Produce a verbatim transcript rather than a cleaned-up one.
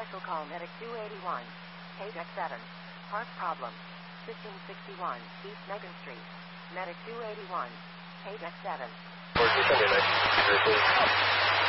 Special call Medic two eighty-one. Page X seven. Park problem. fifteen sixty-one East Megan Street. Medic two eighty-one. Page X seven.